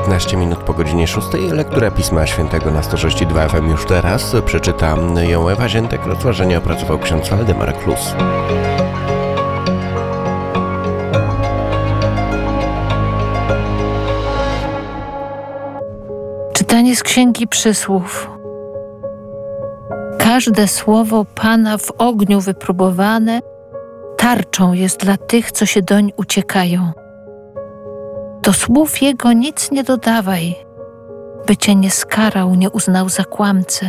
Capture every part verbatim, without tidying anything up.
piętnaście minut po godzinie szóstej. Lektura Pisma Świętego na sto sześć i dwa F M już teraz. Przeczyta ją Ewa Ziętek, rozważenie opracował ksiądz Waldemar Klus. Czytanie z Księgi Przysłów. Każde słowo Pana w ogniu wypróbowane tarczą jest dla tych, co się doń uciekają. Do słów Jego nic nie dodawaj, by Cię nie skarał, nie uznał za kłamcę.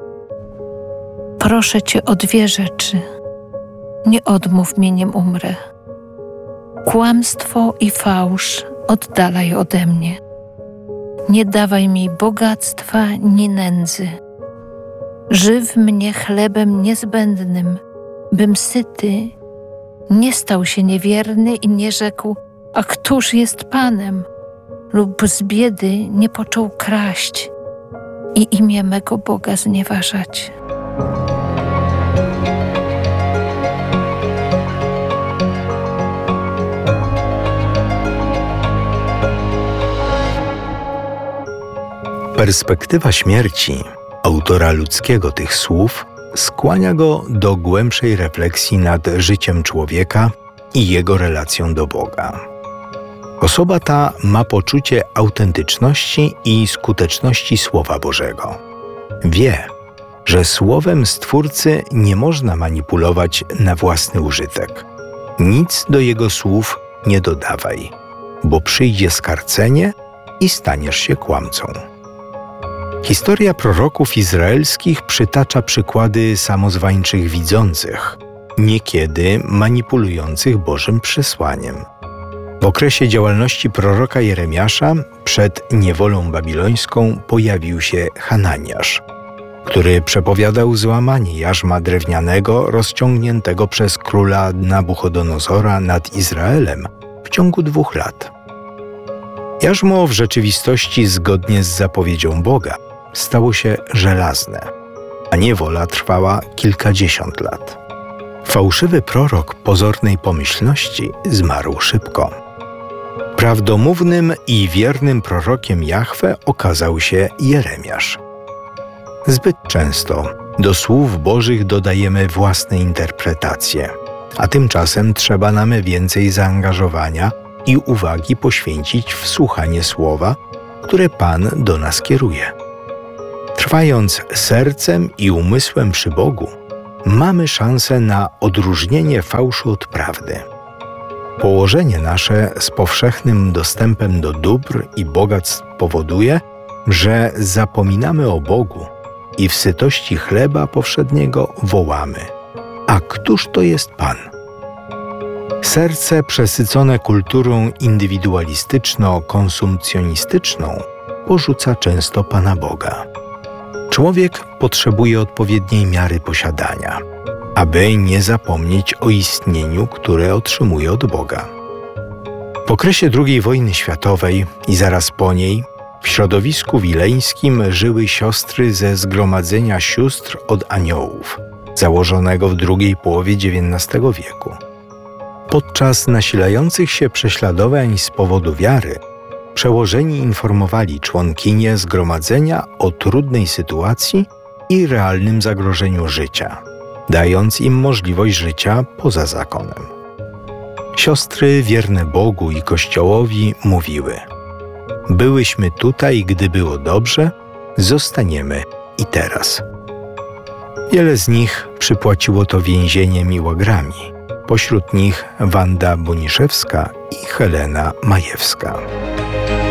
Proszę Cię o dwie rzeczy. Nie odmów mnie, nim umrę. Kłamstwo i fałsz oddalaj ode mnie. Nie dawaj mi bogactwa ni nędzy. Żyw mnie chlebem niezbędnym, bym syty nie stał się niewierny i nie rzekł: a któż jest Panem? Lub z biedy nie począł kraść i imię mego Boga znieważać. Perspektywa śmierci autora ludzkiego tych słów skłania go do głębszej refleksji nad życiem człowieka i jego relacją do Boga. Osoba ta ma poczucie autentyczności i skuteczności Słowa Bożego. Wie, że Słowem Stwórcy nie można manipulować na własny użytek. Nic do jego słów nie dodawaj, bo przyjdzie skarcenie i staniesz się kłamcą. Historia proroków izraelskich przytacza przykłady samozwańczych widzących, niekiedy manipulujących Bożym przesłaniem. W okresie działalności proroka Jeremiasza przed niewolą babilońską pojawił się Hananiasz, który przepowiadał złamanie jarzma drewnianego rozciągniętego przez króla Nabuchodonozora nad Izraelem w ciągu dwóch lat. Jarzmo w rzeczywistości, zgodnie z zapowiedzią Boga, stało się żelazne, a niewola trwała kilkadziesiąt lat. Fałszywy prorok pozornej pomyślności zmarł szybko. Prawdomównym i wiernym prorokiem Jahwe okazał się Jeremiasz. Zbyt często do słów Bożych dodajemy własne interpretacje, a tymczasem trzeba nam więcej zaangażowania i uwagi poświęcić w słuchanie słowa, które Pan do nas kieruje. Trwając sercem i umysłem przy Bogu, mamy szansę na odróżnienie fałszu od prawdy. Położenie nasze z powszechnym dostępem do dóbr i bogactw powoduje, że zapominamy o Bogu i w sytości chleba powszedniego wołamy: a któż to jest Pan? Serce przesycone kulturą indywidualistyczno-konsumpcjonistyczną porzuca często Pana Boga. Człowiek potrzebuje odpowiedniej miary posiadania, aby nie zapomnieć o istnieniu, które otrzymuje od Boga. W okresie drugiej wojny światowej i zaraz po niej w środowisku wileńskim żyły siostry ze Zgromadzenia Sióstr od Aniołów, założonego w drugiej połowie dziewiętnastego wieku. Podczas nasilających się prześladowań z powodu wiary, przełożeni informowali członkinie zgromadzenia o trudnej sytuacji i realnym zagrożeniu życia, dając im możliwość życia poza zakonem. Siostry wierne Bogu i Kościołowi mówiły: byłyśmy tutaj, gdy było dobrze, zostaniemy i teraz. Wiele z nich przypłaciło to więzieniem i łagrami, pośród nich Wanda Boniszewska i Helena Majewska.